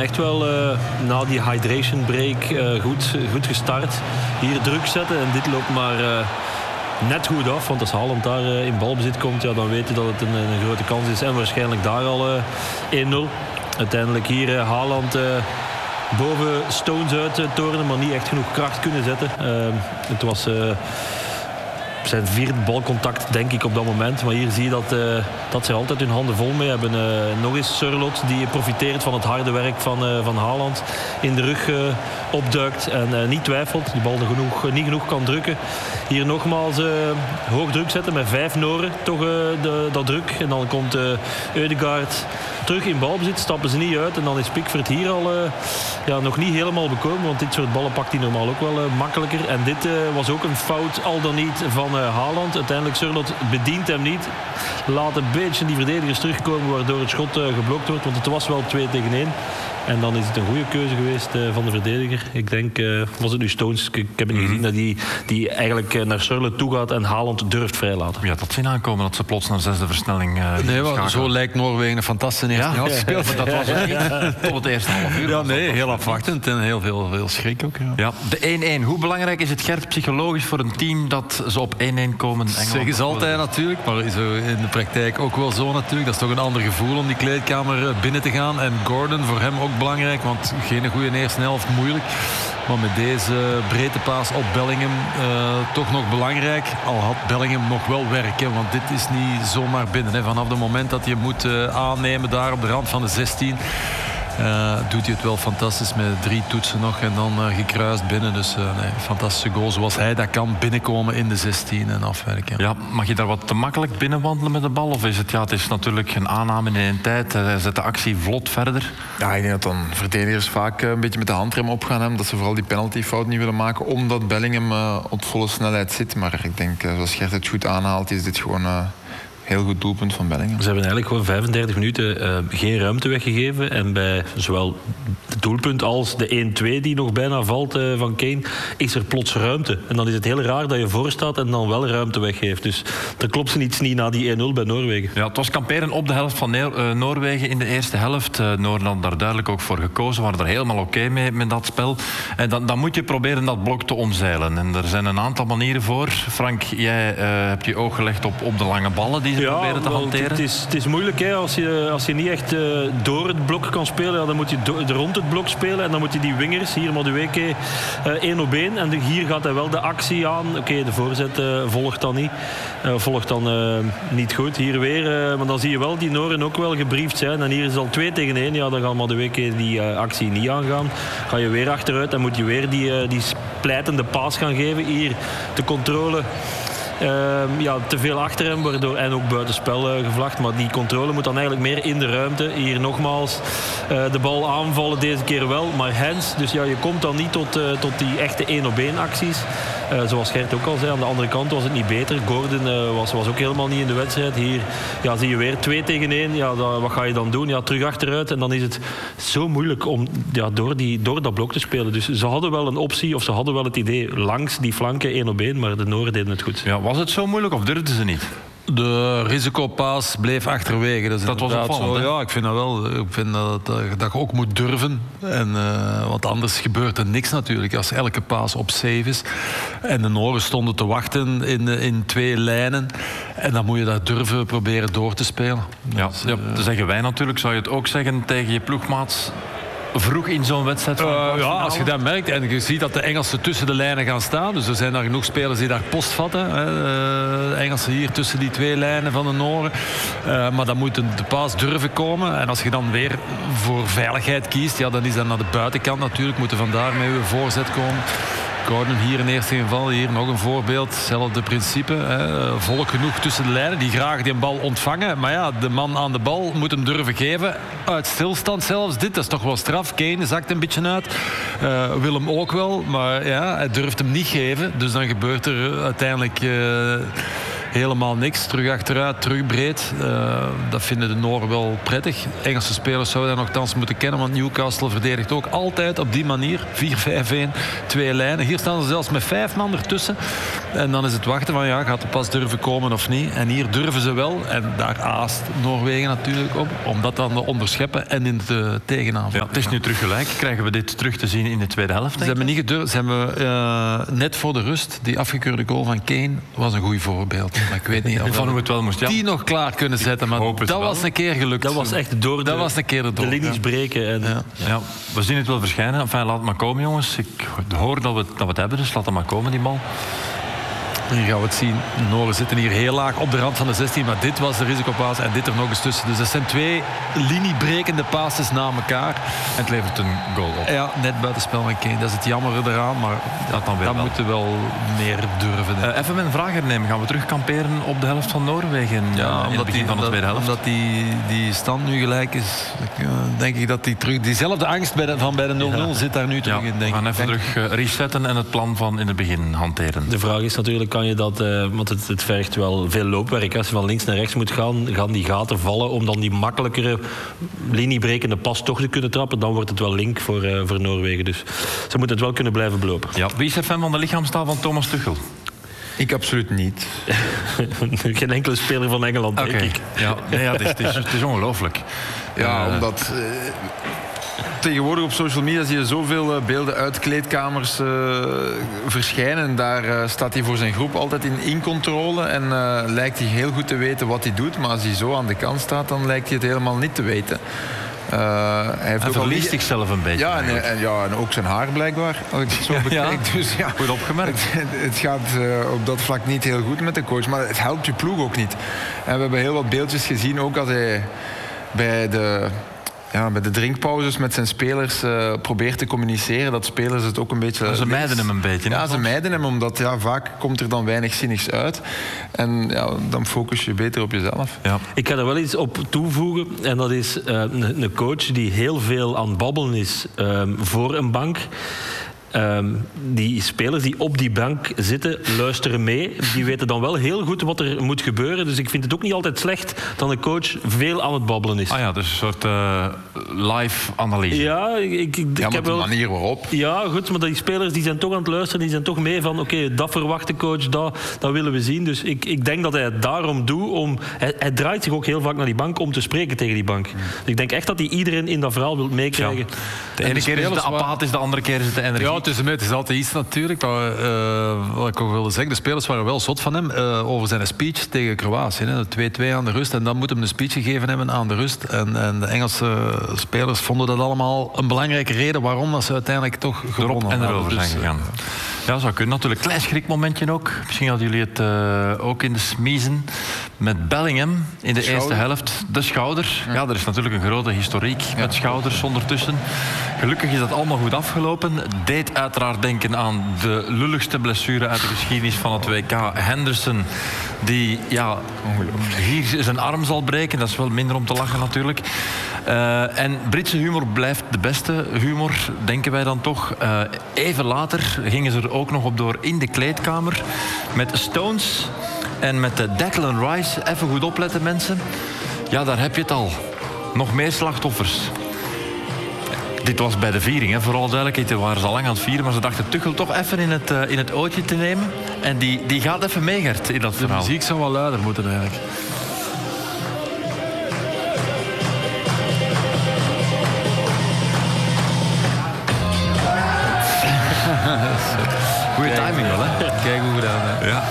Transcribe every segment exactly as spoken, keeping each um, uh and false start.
echt wel uh, na die hydration break uh, goed, goed gestart. Hier druk zetten en dit loopt maar uh, net goed af. Want als Haaland daar uh, in balbezit komt, ja, dan weet je dat het een, een grote kans is. En waarschijnlijk daar al uh, één nul. Uiteindelijk hier uh, Haaland... Uh, boven Stones uit uh, torenen, maar niet echt genoeg kracht kunnen zetten. Uh, het was... Uh, zijn vierde balcontact, denk ik, op dat moment. Maar hier zie je dat, uh, dat ze altijd hun handen vol mee hebben. Uh, nog eens Sørloth, die profiteert van het harde werk van, uh, van Haaland. In de rug uh, opduikt en uh, niet twijfelt. Die bal genoeg, uh, niet genoeg kan drukken. Hier nogmaals uh, hoog druk zetten met vijf Noren. Toch uh, de, dat druk. En dan komt uh, Ødegaard terug in balbezit. Stappen ze niet uit. En dan is Pickford hier al uh, ja, nog niet helemaal bekomen. Want dit soort ballen pakt hij normaal ook wel uh, makkelijker. En dit uh, was ook een fout, al dan niet, van uh, Haaland. Uiteindelijk Sørloth bedient hem niet. Laat een beetje die verdedigers terugkomen, waardoor het schot uh, geblokt wordt. Want het was wel twee tegen één. En dan is het een goede keuze geweest uh, van de verdediger. Ik denk, uh, was het nu Stones? Ik, ik heb het niet gezien. Dat die, die eigenlijk uh, naar Sørloth toe gaat en Haaland durft vrijlaten. Ja, dat zien aankomen dat ze plots naar zesde versnelling uh, Nee, wel, zo lijkt Noorwegen een fantastische eerste helft gespeeld. Ja, dat was het niet. Tot het eerste half uur. Ja, nee, heel afwachtend en heel veel, veel schrik ook. Ja. Ja, de één-één. Hoe belangrijk is het, Gert, psychologisch voor een team dat ze op één-één komen? Dat zeggen ze altijd natuurlijk, maar is in de praktijk ook wel zo natuurlijk. Dat is toch een ander gevoel om die kleedkamer binnen te gaan. En Gordon, voor hem ook belangrijk, want geen goede eerste helft, moeilijk. Maar met deze breedtepaas op Bellingham uh, toch nog belangrijk. Al had Bellingham nog wel werk, hè, want dit is niet zomaar binnen. Hè. Vanaf het moment dat je moet uh, aannemen daar op de rand van de zestien... Uh, doet hij het wel fantastisch met drie toetsen nog en dan uh, gekruist binnen. Dus uh, nee, fantastische goal zoals hij dat kan, binnenkomen in de zestien en afwerken. Ja, mag je daar wat te makkelijk binnenwandelen met de bal? Of is het, ja, het is natuurlijk een aanname in een tijd. Hij zet de actie vlot verder. Ja, ik denk dat dan verdedigers vaak een beetje met de handrem opgaan hebben. Dat ze vooral die penaltyfout niet willen maken, omdat Bellingham uh, op volle snelheid zit. Maar ik denk, uh, zoals Gert het goed aanhaalt, is dit gewoon... Uh, heel goed doelpunt van Bellingham. Ze hebben eigenlijk gewoon vijfendertig minuten uh, geen ruimte weggegeven. En bij zowel het doelpunt als de één-twee die nog bijna valt uh, van Kane, is er plots ruimte. En dan is het heel raar dat je voor staat en dan wel ruimte weggeeft. Dus er klopt ze iets niet na die één nul bij Noorwegen. Ja, het was kamperen op de helft van Neer, uh, Noorwegen in de eerste helft. Uh, Noorden had daar duidelijk ook voor gekozen. Waren er helemaal oké okay mee met dat spel. En dan, dan moet je proberen dat blok te omzeilen. En er zijn een aantal manieren voor. Frank, jij uh, hebt je oog gelegd op, op de lange ballen die ze ja, proberen te wel, hanteren. Het is, het is moeilijk, hè. Als je, als je niet echt uh, door het blok kan spelen, ja, dan moet je do- rond het blok spelen. En dan moet je die wingers, hier Madueke, uh, één op één. En de, hier gaat hij wel de actie aan. Oké, okay, de voorzet uh, volgt dan niet. Uh, volgt dan uh, niet goed. Hier weer, uh, maar dan zie je wel die Noren ook wel gebriefd zijn. En hier is al twee tegen één. Ja, dan gaat Madueke die uh, actie niet aangaan. Ga je weer achteruit en moet je weer die, uh, die splijtende paas gaan geven. Hier de controle. Uh, ja, te veel achter hem, waardoor, en ook buitenspel uh, gevlacht. Maar die controle moet dan eigenlijk meer in de ruimte. Hier nogmaals uh, de bal aanvallen, deze keer wel, maar hands. Dus ja, je komt dan niet tot, uh, tot die echte één-op-één acties. Uh, zoals Gert ook al zei, aan de andere kant was het niet beter. Gordon uh, was, was ook helemaal niet in de wedstrijd. Hier ja, zie je weer twee tegen één. Ja, dat, wat ga je dan doen? Ja, terug achteruit. En dan is het zo moeilijk om ja, door, die, door dat blok te spelen. Dus ze hadden wel een optie, of ze hadden wel het idee langs die flanken één op één, maar de Noorden deden het goed. Ja, was het zo moeilijk of durfden ze niet? De risicopaas bleef achterwege. Dat, dat was opvallend, zo, ja, ik vind dat wel. Ik vind dat, dat je ook moet durven. En, uh, want anders gebeurt er niks natuurlijk als elke paas op safe is. En de Noren stonden te wachten in, in twee lijnen. En dan moet je dat durven proberen door te spelen. Ja, dus, ja, dat zeggen wij natuurlijk. Zou je het ook zeggen tegen je ploegmaats vroeg in zo'n wedstrijd? Van uh, ja, als je dat merkt en je ziet dat de Engelsen tussen de lijnen gaan staan. Dus er zijn daar genoeg spelers die daar post vatten. Hè. Uh, Engelsen hier tussen die twee lijnen van de Noren. Uh, maar dan moet de paas durven komen. En als je dan weer voor veiligheid kiest, ja, dan is dat naar de buitenkant natuurlijk. Moeten vandaar met uw voorzet komen. Gordon hier in eerste geval, hier nog een voorbeeld. Hetzelfde principe. Hè. Volk genoeg tussen de lijnen die graag die bal ontvangen. Maar ja, de man aan de bal moet hem durven geven. Uit stilstand zelfs. Dit dat is toch wel straf. Kane zakt een beetje uit. Uh, wil hem ook wel. Maar ja, hij durft hem niet geven. Dus dan gebeurt er uiteindelijk Uh, helemaal niks. Terug achteruit, terug breed. Uh, dat vinden de Noren wel prettig. Engelse spelers zouden dat nogthans moeten kennen, want Newcastle verdedigt ook altijd op die manier. vier vijf een, twee lijnen. Hier staan ze zelfs met vijf man ertussen. En dan is het wachten van, ja, gaat de pas durven komen of niet? En hier durven ze wel. En daar aast Noorwegen natuurlijk op. Om dat dan te onderscheppen en in de tegenaanval. Ja, het is nu terug gelijk. Krijgen we dit terug te zien in de tweede helft? Ze hebben niet gedurfd. Ze hebben uh, net voor de rust, die afgekeurde goal van Kane was een goed voorbeeld. Maar ik weet niet of van hoe het wel moest. Ja. Die nog klaar kunnen zetten. Maar dat wel. was een keer gelukt. Dat was echt door de, dat was een keer de, de linies breken. En, ja. Ja, we zien het wel verschijnen. Enfin, laat het maar komen, jongens. Ik hoor dat we, dat we het hebben, dus laat het maar komen, die bal. Hier gaan we het zien. De Noren zitten hier heel laag op de rand van de zestien. Maar dit was de risicopaas en dit er nog eens tussen. Dus dat zijn twee liniebrekende passes na elkaar. En het levert een goal op. Ja, net buitenspel van Kane. Dat is het jammer eraan. Maar dat, dan weer dat wel. moeten we wel meer durven. Uh, even mijn vraag hernemen. Gaan we terug kamperen op de helft van Noorwegen? Ja, in het begin die, van de tweede helft? Omdat die, die stand nu gelijk is, denk ik dat die terug... Diezelfde angst bij de, van bij de nul nul ja. zit daar nu terug ja, in, denk we gaan ik. even terug uh, resetten en het plan van in het begin hanteren. De vraag is natuurlijk, kan je dat... Uh, want het, het vergt wel veel loopwerk. Als je van links naar rechts moet gaan, gaan die gaten vallen om dan die makkelijkere liniebrekende pas toch te kunnen trappen. Dan wordt het wel link voor, uh, voor Noorwegen. Dus ze moeten het wel kunnen blijven belopen. Ja. Wie is er fan van de lichaamstaal van Thomas Tuchel? Ik absoluut niet. Geen enkele speler van Engeland, okay. denk ik. Ja, nee, ja, het is, het is, het is ongelooflijk. Ja, uh, omdat... Uh, Tegenwoordig op social media zie je zoveel beelden uit kleedkamers uh, verschijnen. Daar uh, staat hij voor zijn groep altijd in incontrole en uh, lijkt hij heel goed te weten wat hij doet. Maar als hij zo aan de kant staat, dan lijkt hij het helemaal niet te weten. Uh, hij heeft hij ook verliest al... zichzelf een beetje. Ja en, en, ja, en ook zijn haar blijkbaar, als ik het zo bekijk. Ja, dus, ja, goed opgemerkt. Het, het gaat uh, op dat vlak niet heel goed met de coach, maar het helpt je ploeg ook niet. En we hebben heel wat beeldjes gezien, ook als hij bij de... Ja, bij de drinkpauzes met zijn spelers uh, probeert te communiceren. Dat spelers het ook een beetje... Maar ze links... mijden hem een beetje. Ja, ze mijden hem, omdat ja, vaak komt er dan weinig zinnigs uit. En ja, dan focus je beter op jezelf. Ja. Ik ga er wel iets op toevoegen. En dat is uh, een, een coach die heel veel aan het babbelen is um, voor een bank. Um, die spelers die op die bank zitten, luisteren mee. Die weten dan wel heel goed wat er moet gebeuren. Dus ik vind het ook niet altijd slecht dat een coach veel aan het babbelen is. Ah ja, dus een soort uh, live analyse. Ja, ik, ik, ik ja, heb de wel... manier waarop. Ja, goed, maar die spelers die zijn toch aan het luisteren. Die zijn toch mee van, oké, okay, dat verwacht de coach, dat, dat willen we zien. Dus ik, ik denk dat hij het daarom doet. Om, hij, hij draait zich ook heel vaak naar die bank om te spreken tegen die bank. Dus ik denk echt dat hij iedereen in dat verhaal wil meekrijgen. Ja. De ene de keer is het de apathisch, de andere keer is het de energie. Ja, tussen het is altijd iets natuurlijk. Maar, uh, wat ik ook wilde zeggen, de spelers waren wel zot van hem uh, over zijn speech tegen Kroatië. Hè. twee-twee aan de rust. En dan moet hem een speech gegeven hebben aan de rust. En, en de Engelse spelers vonden dat allemaal een belangrijke reden waarom dat ze uiteindelijk toch gewonnen en erover dus, zijn gegaan. Ja, zou kunnen natuurlijk. Klein schrikmomentje ook. Misschien hadden jullie het uh, ook in de smiezen. Met Bellingham in de de eerste helft. De schouder. Ja. ja, er is natuurlijk een grote historiek ja. met schouders ondertussen. Gelukkig is dat allemaal goed afgelopen. Deed uiteraard denken aan de lulligste blessure uit de geschiedenis van het W K. Henderson, die ja, hier zijn arm zal breken. Dat is wel minder om te lachen natuurlijk. Uh, en Britse humor blijft de beste humor, denken wij dan toch. Uh, even later gingen ze er ook nog op door in de kleedkamer met Stones en met de Declan Rice. Even goed opletten, mensen. Ja, daar heb je het al. Nog meer slachtoffers. Dit was bij de viering, hè. Vooral duidelijkheid. Daar waren ze al lang aan het vieren, maar ze dachten Tuchel toch even in het, uh, in het ootje te nemen. En die, die gaat even mee, Gert, in dat verhaal. De muziek zou wel luider moeten eigenlijk. Goeie timing wel, hè? Kijk hoe gedaan, hè? Ja.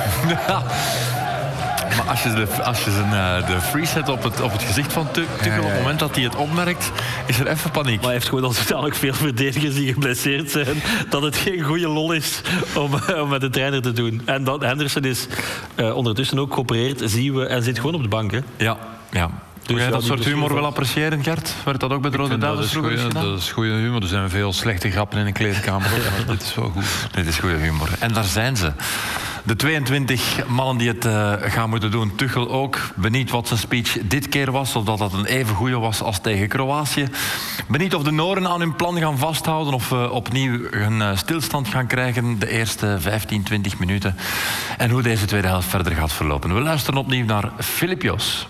Maar als je, de, als je zijn, uh, de freeze op het, op het gezicht van Tuchel, ja, ja, ja. op het moment dat hij het opmerkt, is er even paniek. Maar hij heeft gewoon al zodanig veel verdedigers die geblesseerd zijn, dat het geen goede lol is om, om met de trainer te doen. En dat Henderson is uh, ondertussen ook geopereerd, zien we, en zit gewoon op de bank, hè? Ja, ja. Dus ja, dat soort humor wel appreciëren, Gert? Werd dat ook bij de Rode Duivels vroeger gedaan? Dat is goede humor. Er zijn veel slechte grappen in een kleedkamer. Ja, dit is wel goed. Dit is goede humor. En daar zijn ze. De tweeëntwintig mannen die het uh, gaan moeten doen. Tuchel ook. Benieuwd wat zijn speech dit keer was. Of dat dat een even goede was als tegen Kroatië. Benieuwd of de Noren aan hun plan gaan vasthouden. Of we opnieuw een uh, stilstand gaan krijgen. De eerste vijftien, twintig minuten. En hoe deze tweede helft verder gaat verlopen. We luisteren opnieuw naar Filip Joos.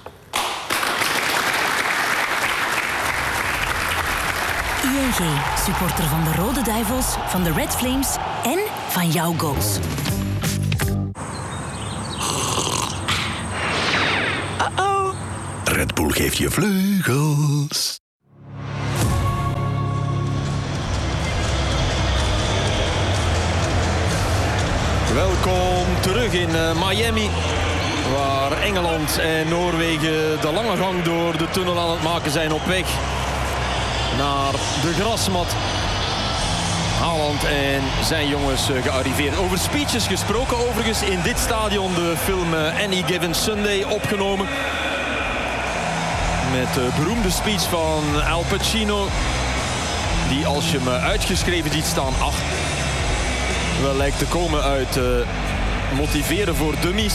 I N G, supporter van de Rode Duivels, van de Red Flames en van jouw goals. Red Bull geeft je vleugels. Welkom terug in Miami, waar Engeland en Noorwegen de lange gang door de tunnel aan het maken zijn op weg naar de grasmat. Haaland en zijn jongens gearriveerd. Over speeches gesproken overigens, in dit stadion de film Any Given Sunday opgenomen. Met de beroemde speech van Al Pacino, die als je me uitgeschreven ziet staan, ach, wel lijkt te komen uit uh, motiveren voor dummies.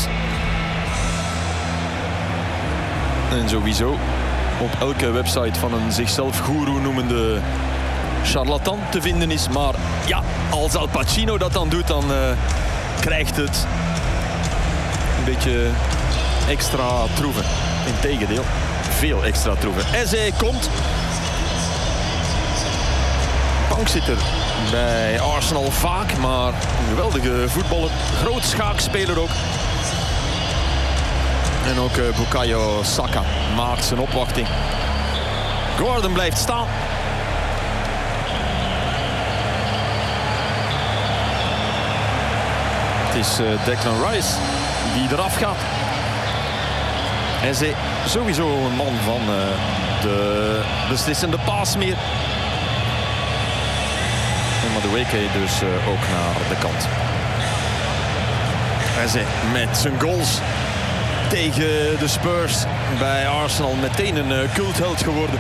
En sowieso op elke website van een zichzelf goeroe noemende charlatan te vinden is. Maar ja, als Al Pacino dat dan doet, dan uh, krijgt het een beetje extra troeven. Integendeel, veel extra troeven. En zij komt. Bankzitter bij Arsenal vaak, maar een geweldige voetballer. Groot schaakspeler ook. En ook uh, Bukayo Saka maakt zijn opwachting. Gordon blijft staan. Het is uh, Declan Rice die eraf gaat. Hij is sowieso een man van uh, de beslissende paas meer. En Madueke dus uh, ook naar de kant. Hij is met zijn goals tegen de Spurs bij Arsenal meteen een uh, cultheld geworden.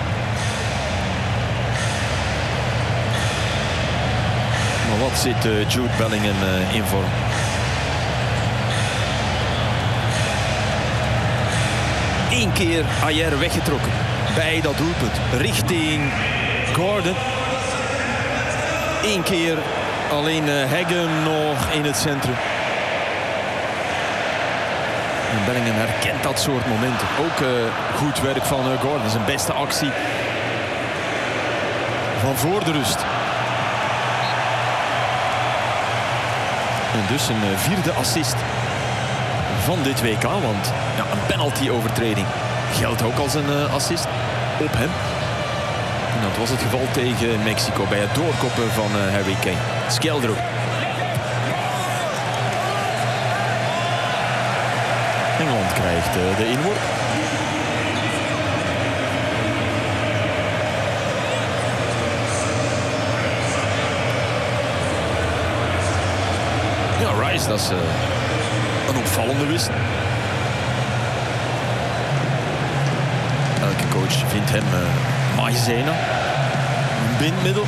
Maar wat zit uh, Jude Bellingham uh, in vorm? Eén keer Ayer weggetrokken bij dat doelpunt richting Gordon. Eén keer alleen uh, Heggen nog in het centrum. En Bellingham herkent dat soort momenten. Ook uh, goed werk van uh, Gordon. Zijn beste actie van voor de rust. En dus een uh, vierde assist van dit W K. Want ja, een penalty-overtreding geldt ook als een uh, assist op hem. En dat was het geval tegen Mexico bij het doorkoppen van uh, Harry Kane. Skeldro. Engeland krijgt uh, de inworp. Ja, Rice, dat is uh, een opvallende wissel. Elke coach vindt hem uh, maïzena. Een bindmiddel.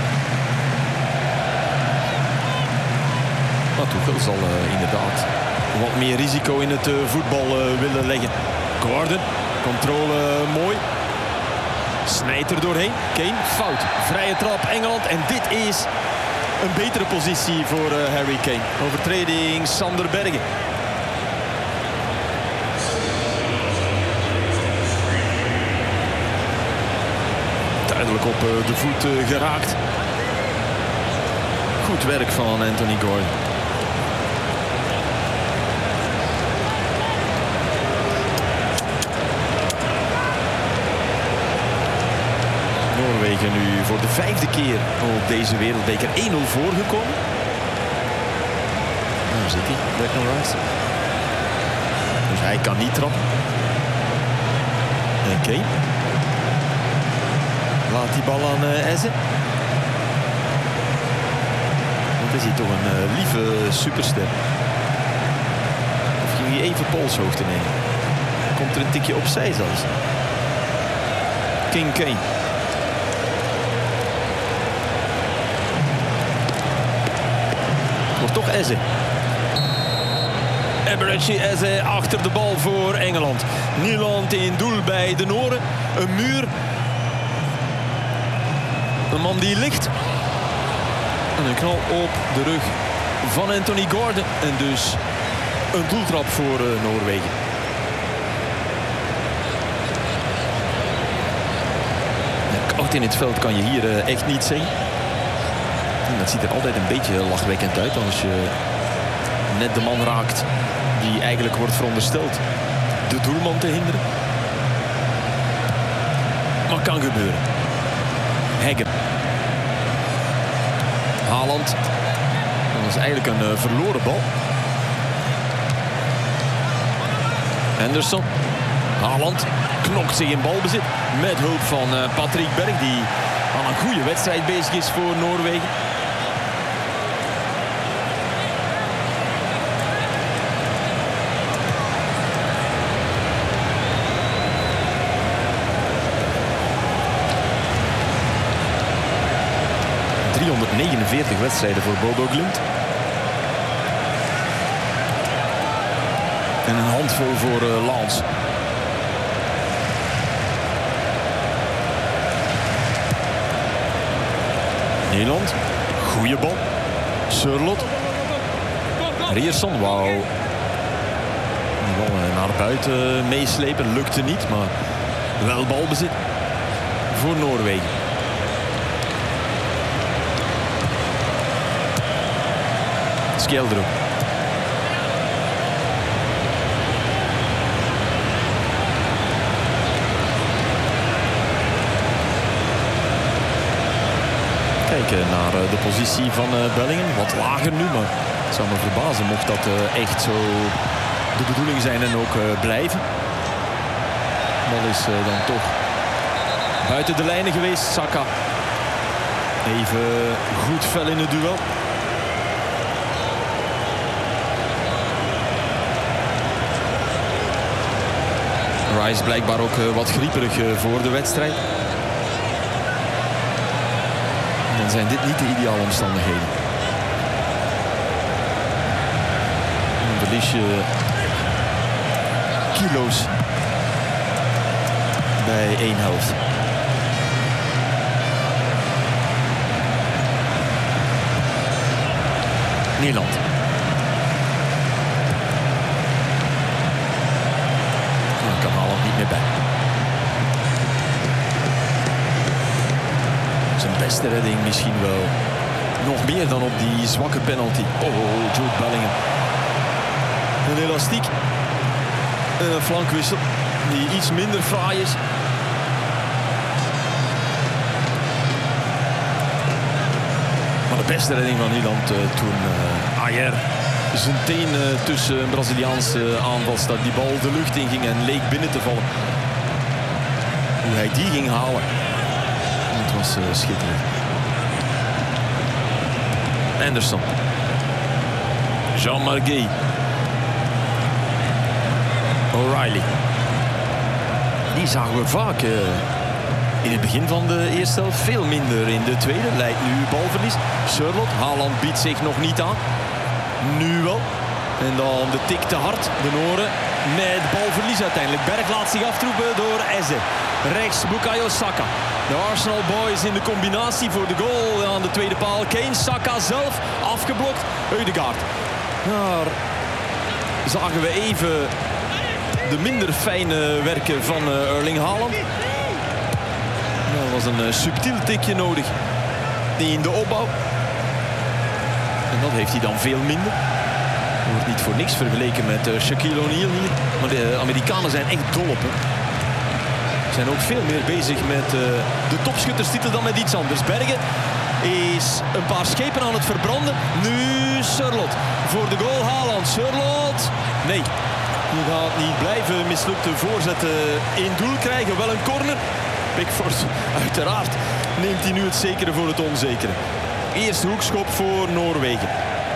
Maar Tuchel zal uh, inderdaad wat meer risico in het uh, voetbal uh, willen leggen. Gordon, controle uh, mooi. Snijdt er doorheen. Kane, fout. Vrije trap, Engeland. En dit is een betere positie voor uh, Harry Kane. Overtreding Sander Bergen. Duidelijk op uh, de voet uh, geraakt. Goed werk van Anthony Gordon. Noorwegen nu voor de vijfde keer op deze wereldbeker één nul voorgekomen. Daar zit hij, Declan Rice. Dus hij kan niet trappen. En Kane laat die bal aan uh, Eze. Wat is hij toch een uh, lieve superster. Of ging hij even polshoogte nemen. Komt er een tikje opzij zelfs. King Kane. Wordt toch Eze. Eberechi Eze achter de bal voor Engeland. Nyland in doel bij de Noren. Een muur. Een man die ligt. En een knal op de rug van Anthony Gordon. En dus een doeltrap voor uh, Noorwegen. Ja, koud in het veld kan je hier uh, echt niet zeggen. En dat ziet er altijd een beetje lachwekkend uit als je net de man raakt die eigenlijk wordt verondersteld de doelman te hinderen. maar kan gebeuren. Heggen. Haaland. Dat is eigenlijk een uh, verloren bal. Henderson. Haaland knokt zich in balbezit. Met hulp van uh, Patrick Berg, die aan een goede wedstrijd bezig is voor Noorwegen. driehonderdnegenenveertig wedstrijden voor Bodo Glimt. En een handvol voor uh, Lans. Nederland. Goeie bal. Sørloth. Riersson wou die bal naar buiten meeslepen. Lukte niet, maar wel balbezit voor Noorwegen. Skjeldrup. Kijken naar de positie van Bellingham. Wat lager nu, maar het zou me verbazen mocht dat echt zo de bedoeling zijn en ook blijven. De bal is dan toch buiten de lijnen geweest. Saka even goed fel in het duel. Rice blijkbaar ook wat grieperig voor de wedstrijd. Dan zijn dit niet de ideale omstandigheden. Dan verlies je kilo's bij één helft. Nederland. Dan kan Haaland niet meer bij. Zijn beste redding misschien wel. Nog meer dan op die zwakke penalty. Oh, Jude Bellingham. Een elastiek. En een flankwissel die iets minder fraai is. Maar de beste redding van Nederland uh, toen uh, Ayer zijn teen uh, tussen een Braziliaanse aanvalster die bal de lucht in ging en leek binnen te vallen. Hoe hij die ging halen. Het was uh, schitterend. Anderson. Jean Marguet. O'Reilly. Die zagen we vaak uh, in het begin van de eerste helft. Veel minder in de tweede. Leidt nu balverlies. Sørloth. Haaland biedt zich nog niet aan. Nu wel. En dan de tik te hard. De Noren met balverlies uiteindelijk. Berg laat zich aftroepen door Eze. Rechts Bukayo Saka. De Arsenal boys in de combinatie voor de goal aan de tweede paal. Kane, Saka zelf afgeblokt. Ødegaard. Daar zagen we even de minder fijne werken van Erling Haaland. Er was een subtiel tikje nodig in de opbouw. En dat heeft hij dan veel minder. Wordt niet voor niks vergeleken met Shaquille O'Neal hier. Maar de Amerikanen zijn echt dol op hem. Ze zijn ook veel meer bezig met uh, de topschutterstitel dan met iets anders. Bergen is een paar schepen aan het verbranden. Nu Sørloth voor de goal. Haaland. Sørloth. Nee. Je gaat niet blijven mislukte voorzetten in doel krijgen. Wel een corner. Pickford uiteraard neemt hij nu het zekere voor het onzekere. Eerste hoekschop voor Noorwegen.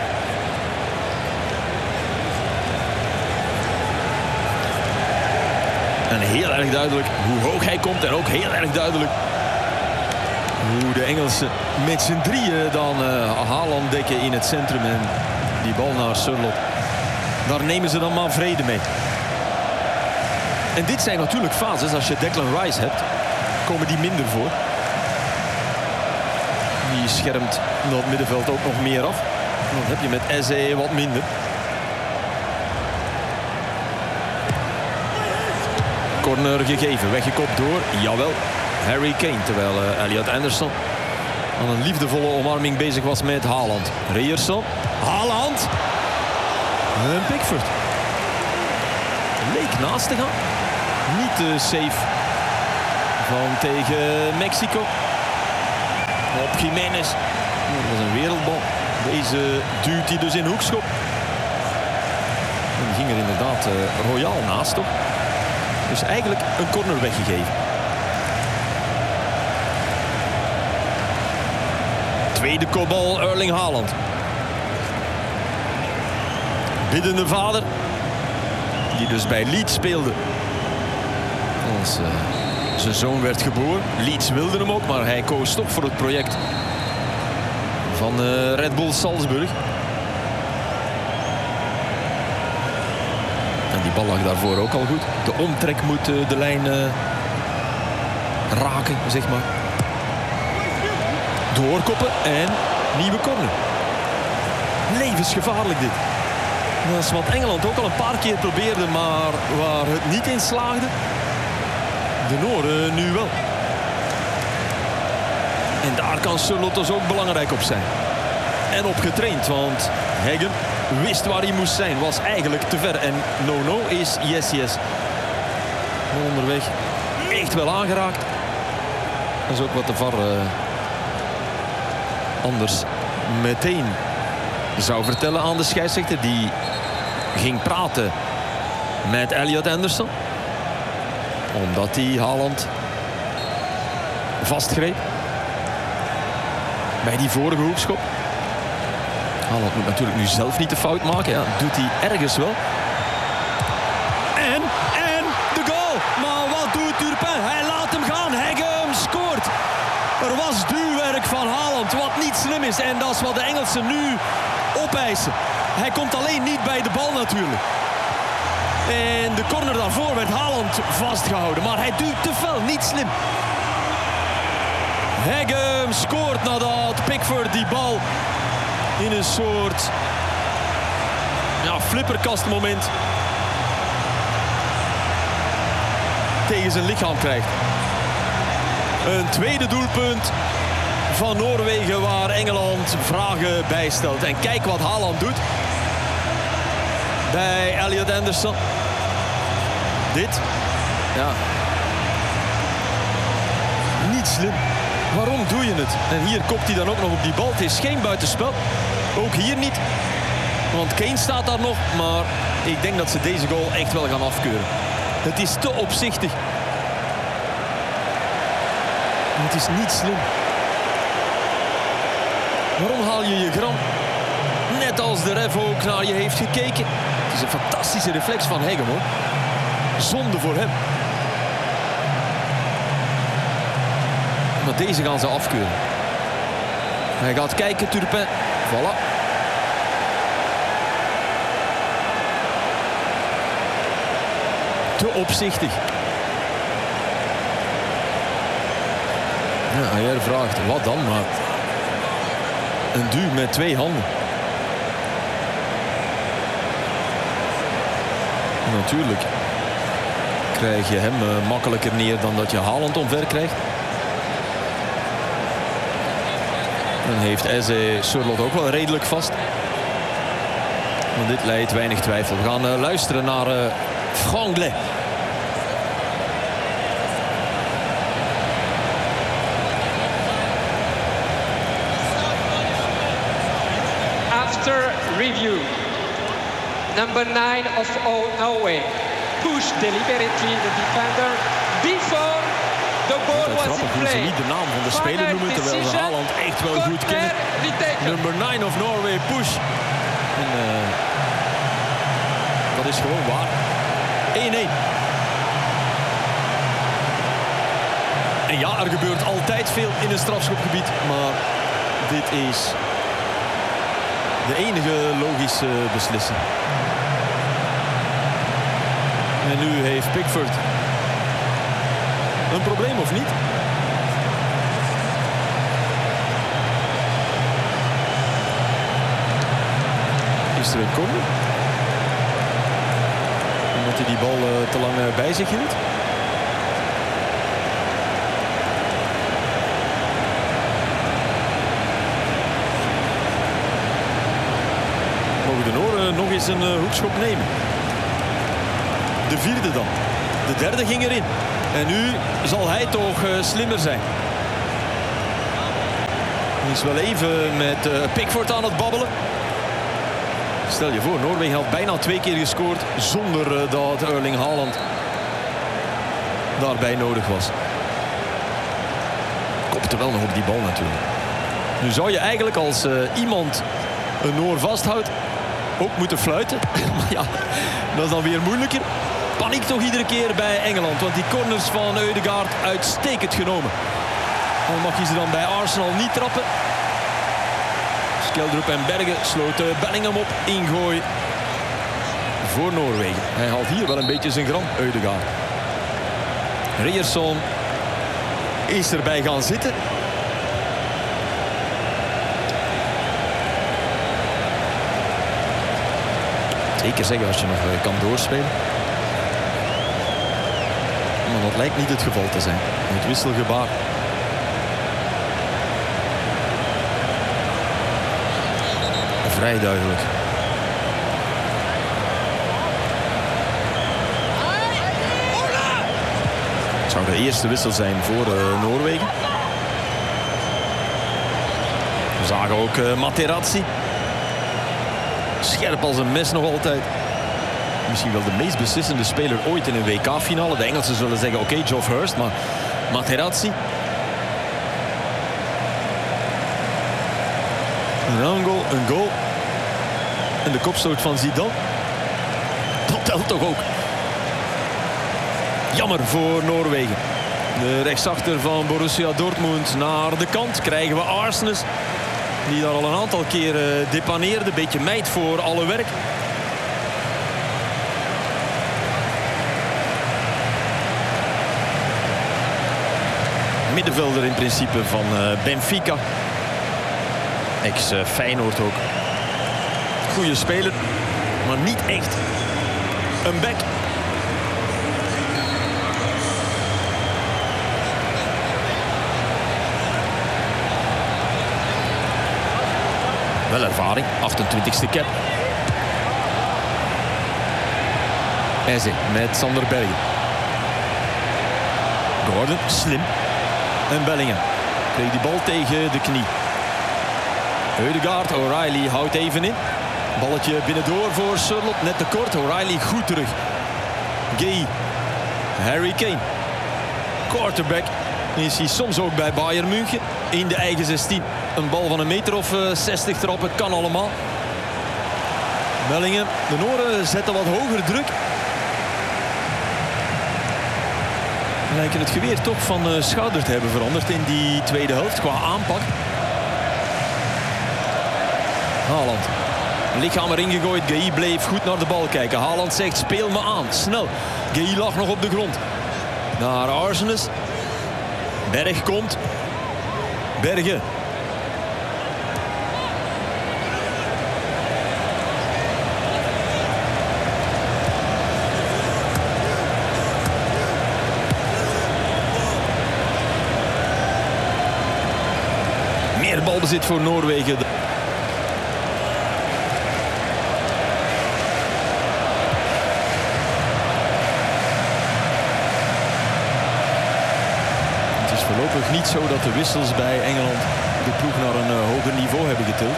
En heel erg duidelijk hoe hoog hij komt. En ook heel erg duidelijk hoe de Engelsen met z'n drieën dan uh, Haaland dekken in het centrum. En die bal naar Sørloth. Daar nemen ze dan maar vrede mee. En dit zijn natuurlijk fases. Als je Declan Rice hebt, komen die minder voor. Die schermt dat middenveld ook nog meer af. Dan heb je met Eze wat minder. Corner gegeven, weggekopt door, jawel, Harry Kane. Terwijl uh, Elliot Anderson aan een liefdevolle omarming bezig was met Haaland. Riersson, Haaland. En Pickford. Leek naast te gaan. Niet de save van tegen Mexico. Op Jiménez. Dat was een wereldbal. Deze duwt hij dus in hoekschop. En die ging er inderdaad uh, royaal naast, toch? Dus eigenlijk een corner weggegeven. Tweede kopbal, Erling Haaland. Biddende vader. Die dus bij Leeds speelde. Als uh, zijn zoon werd geboren. Leeds wilde hem ook, maar hij koos toch voor het project van uh, Red Bull Salzburg. En die bal lag daarvoor ook al goed. De omtrek moet uh, de lijn uh, raken, zeg maar. Doorkoppen en nieuwe corner. Levensgevaarlijk dit. Dat is wat Engeland ook al een paar keer probeerde, maar waar het niet in slaagde. De Nooren nu wel. En daar kan Sørloth dus ook belangrijk op zijn. En op getraind, want Heggen wist waar hij moest zijn. Was eigenlijk te ver. En no-no is yes, yes. Onderweg echt wel aangeraakt. Dat is ook wat de V A R uh, anders meteen zou vertellen aan de scheidsrechter. Die ging praten met Elliot Anderson. Omdat hij Haaland vastgreep. Bij die vorige hoekschop. Haaland moet natuurlijk nu zelf niet de fout maken. Ja, doet hij ergens wel. En, en de goal. Maar wat doet Turpin? Hij laat hem gaan. Heggen scoort. Er was duwwerk van Haaland, wat niet slim is. En dat is wat de Engelsen nu opeisen. Hij komt alleen niet bij de bal natuurlijk. En de corner daarvoor werd Haaland vastgehouden. Maar hij duwt te fel, niet slim. Heggen scoort nadat Pickford die bal in een soort ja, flipperkastmoment tegen zijn lichaam krijgt. Een tweede doelpunt van Noorwegen waar Engeland vragen bij stelt. En kijk wat Haaland doet bij Elliot Anderson. Dit, ja, niet slim. Waarom doe je het? En hier kopt hij dan ook nog op die bal. Het is geen buitenspel. Ook hier niet. Want Kane staat daar nog. Maar ik denk dat ze deze goal echt wel gaan afkeuren. Het is te opzichtig. Het is niet slim. Waarom haal je je gram? Net als de ref ook naar je heeft gekeken. Het is een fantastische reflex van Heggen, hoor. Zonde voor hem. Maar deze gaan ze afkeuren. Hij gaat kijken, Turpin. Voilà. Te opzichtig. Ja, hij vraagt wat dan, maar een duw met twee handen. Natuurlijk krijg je hem uh, makkelijker neer dan dat je Haaland omver krijgt. Dan heeft Eze Sørloth ook wel redelijk vast. Maar dit leidt weinig twijfel. We gaan uh, luisteren naar uh, Franglais. After review, number nine of Norway pushed deliberately the defender before the ball was in grappig hoe ze play. niet de naam van de speler noemen, terwijl ze Haaland echt wel goed kennen. Number nine of Norway, push. En, uh, dat is gewoon waar. één-één. En ja, er gebeurt altijd veel in een strafschopgebied, maar dit is de enige logische beslissing. En nu heeft Pickford een probleem, of niet? Is er een corner? Omdat hij die bal uh, te lang uh, bij zich hield. Mogen de Nooren nog eens een uh, hoekschop nemen? De vierde dan. De derde ging erin. En nu zal hij toch uh, slimmer zijn. Hij is wel even met uh, Pickford aan het babbelen. Stel je voor, Noorwegen had bijna twee keer gescoord zonder uh, dat Erling Haaland daarbij nodig was. Kopte wel nog op die bal natuurlijk. Nu zou je eigenlijk als uh, iemand een Noor vasthoudt ook moeten fluiten. Maar ja, dat is dan weer moeilijker. Paniek toch iedere keer bij Engeland. Want die corners van Ødegaard uitstekend genomen. Dan mag je ze dan bij Arsenal niet trappen. Skeldrup en Bergen sloten Bellingham op. Ingooi voor Noorwegen. Hij haalt hier wel een beetje zijn gram, Ødegaard. Ryerson is erbij gaan zitten. Zeker zeggen als je nog kan doorspelen. Maar dat lijkt niet het geval te zijn. Het wisselgebaar. Vrij duidelijk. Het zou de eerste wissel zijn voor uh, Noorwegen. We zagen ook uh, Materazzi. Scherp als een mes nog altijd. Misschien wel de meest beslissende speler ooit in een W K-finale. De Engelsen zullen zeggen, oké, okay, Geoff Hurst, maar Materazzi. Een angel, een goal. En de kopstoot van Zidane. Dat telt toch ook. Jammer voor Noorwegen. De rechtsachter van Borussia Dortmund naar de kant. Krijgen we Arsnes. Die daar al een aantal keren depaneerde. Beetje meid voor alle werk. Middenvelder in principe van Benfica. Ex-Feyenoord ook. Goeie speler, maar niet echt een back. Wel ervaring, achtentwintigste cap. Eze met Sander Bergen. Gordon, slim. En Bellingham kreeg die bal tegen de knie. Ødegaard, O'Reilly houdt even in. Balletje binnendoor voor Sørloth, net te kort. O'Reilly goed terug. Gay. Harry Kane. Quarterback is hij soms ook bij Bayern München. In de eigen zestien. Een bal van een meter of uh, zestig trappen, kan allemaal. Bellingham, de Noren zetten wat hoger druk. Lijken het geweer toch van uh, schouder te hebben veranderd in die tweede helft qua aanpak. Haaland. Lichaam erin gegooid. Gueye bleef goed naar de bal kijken. Haaland zegt speel me aan. Snel. Gueye lag nog op de grond. Naar Arsenis. Berg komt. Bergen. Meer balbezit voor Noorwegen. Voorlopig niet zo dat de wissels bij Engeland de ploeg naar een uh, hoger niveau hebben getild.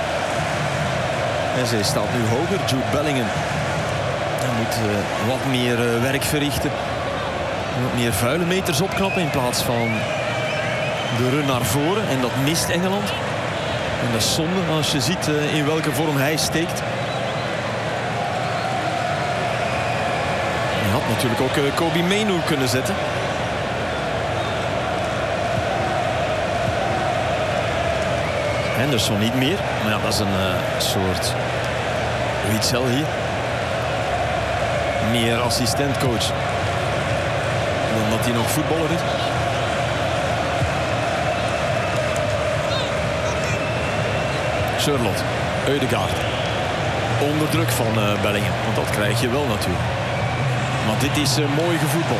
En zij staat nu hoger. Jude Bellingham. Hij moet uh, wat meer uh, werk verrichten. Wat meer vuile meters opknappen in plaats van de run naar voren. En dat mist Engeland. En dat is zonde als je ziet uh, in welke vorm hij steekt. Hij had natuurlijk ook uh, Kobbie Mainoo kunnen zetten. Henderson niet meer. Maar ja, dat is een uh, soort Witzel hier. Meer assistentcoach dan dat hij nog voetballer is. Sørloth, Ødegaard. Onder druk van uh, Bellingham. Want dat krijg je wel natuurlijk. Maar dit is uh, mooi gevoetbal.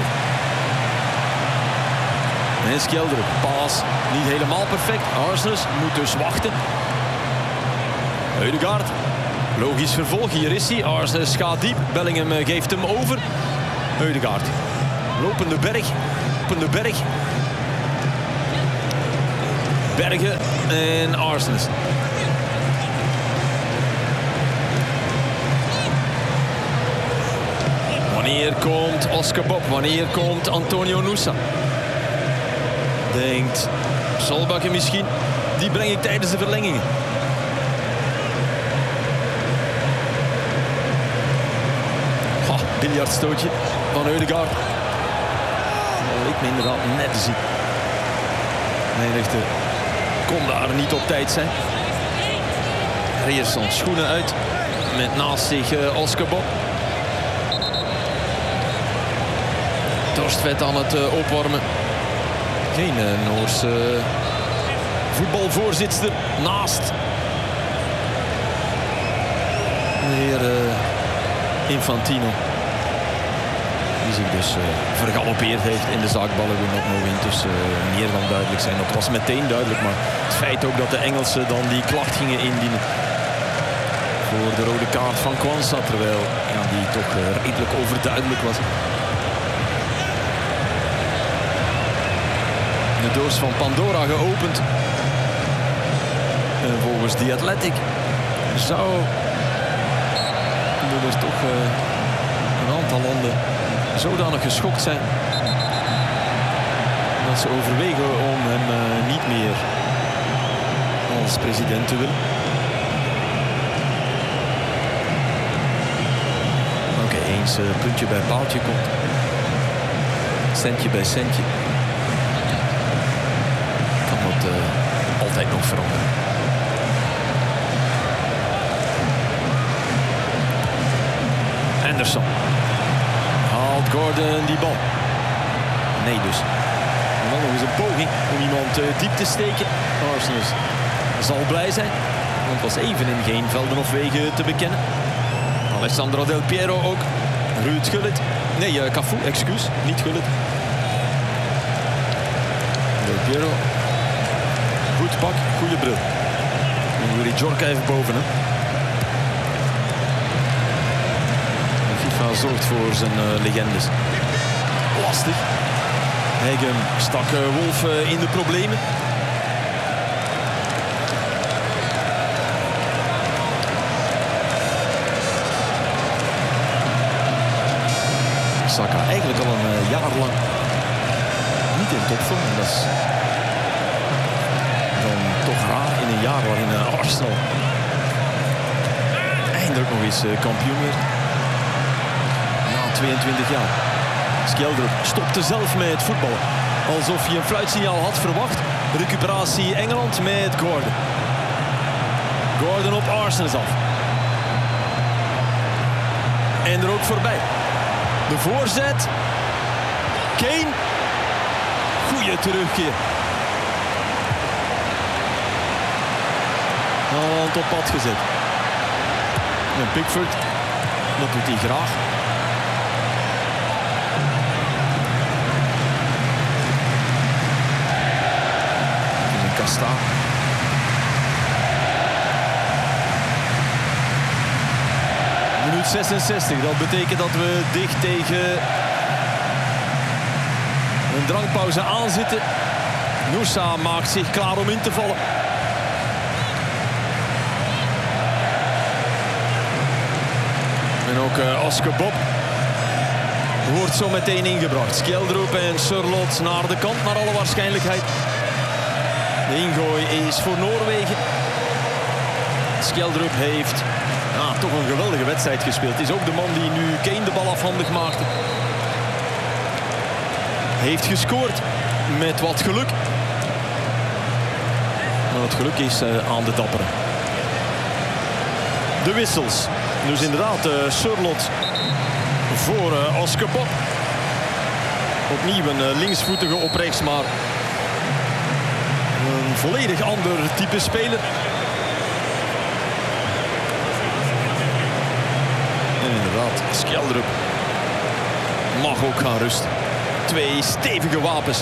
En Skeldrup, paas niet helemaal perfect. Arsenis moet dus wachten. Ødegaard, logisch vervolg, hier is hij. Arsenis gaat diep, Bellingham geeft hem over. Ødegaard Lopende berg. Lopende berg. Bergen en Arsnes. Wanneer komt Oscar Bob? Wanneer komt Antonio Nusa? Denkt Solbakken misschien. Die breng ik tijdens de verlengingen. Ha, biljartstootje van Ødegaard. Dat leek me inderdaad net te zien. Nee, rechter kon daar niet op tijd zijn. Reerson schoenen uit. Met naast zich uh, Oscar Bob. Torstvedt aan het uh, opwarmen. Geen uh, Noorse uh, voetbalvoorzitter naast de heer uh, Infantino. Die zich dus uh, vergalopeerd heeft in de zaakballen. Dat mogen intussen uh, meer dan duidelijk zijn. Dat was meteen duidelijk, maar het feit ook dat de Engelsen dan die klacht gingen indienen voor de rode kaart van Kwanza, terwijl ja, die toch uh, redelijk overduidelijk was. De doos van Pandora geopend. En volgens The Athletic zou er dus toch uh, een aantal landen zodanig geschokt zijn dat ze overwegen om hem uh, niet meer als president te willen. Oké, okay, eens uh, puntje bij paaltje komt. Centje bij centje. Kan dat uh, altijd nog veranderen. Anderson. Haalt Gordon die bal? Nee dus. En dan nog eens een poging om iemand uh, diep te steken. Arsenal zal blij zijn. Want het was even in geen velden of wegen te bekennen. Alessandro Del Piero ook. Ruud Gullit. Nee, uh, Cafu, excuus. Niet Gullit. Del Piero. Goed pak, goede bril. En Yuri Djorka even boven hem. FIFA zorgt voor zijn uh, legendes. Lastig. Hegem stak uh, Wolf uh, in de problemen. Saka eigenlijk al een uh, jaar lang niet in topvorm. Dat is dan toch raar in een jaar waarin uh, Arsenal eindelijk nog eens uh, kampioen werd. Na tweeëntwintig jaar. Skjelder stopte zelf met voetballen. Alsof hij een fluitsignaal had verwacht. Recuperatie Engeland met Gordon. Gordon op Arsenal af. En er ook voorbij. De voorzet. Kane. Goeie terugkeer. Haaland op pad gezet. En Pickford. Dat doet hij graag. Casta. Minuut zesenzestig. Dat betekent dat we dicht tegen een drankpauze aanzitten. Nusa maakt zich klaar om in te vallen. En ook uh, Oscar Bob wordt zo meteen ingebracht. Skjelderup en Sørloth naar de kant, naar alle waarschijnlijkheid. De ingooi is voor Noorwegen. Skjelderup heeft ah, toch een geweldige wedstrijd gespeeld. Is ook de man die nu Kane de bal afhandig maakte. Heeft gescoord met wat geluk. Maar het geluk is uh, aan de dapperen. De wissels. Dus inderdaad uh, Sørloth voor uh, Oscar Bob. Opnieuw een uh, linksvoetige op rechts, maar een volledig ander type speler. En inderdaad, Skjelderup mag ook gaan rusten. Twee stevige wapens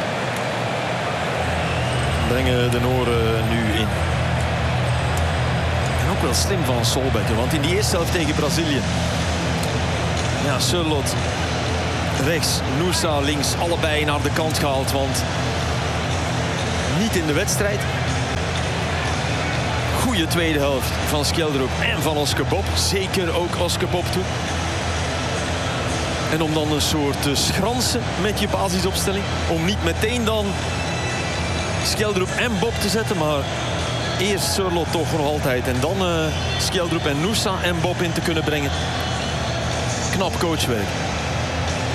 brengen de Nooren nu in. En ook wel slim van Solbakken, want in die eerste helft tegen Brazilië, ja, Sørloth rechts, Noosa links. Allebei naar de kant gehaald, want niet in de wedstrijd. Goeie tweede helft van Skjelderup en van Oscar Bob. Zeker ook Oscar Bob toe. En om dan een soort te schransen met je basisopstelling. Om niet meteen dan Skjelderup en Bob te zetten, maar eerst Surlot toch nog altijd. En dan uh, Skjelderup en Noosa en Bob in te kunnen brengen. Knap coachwerk.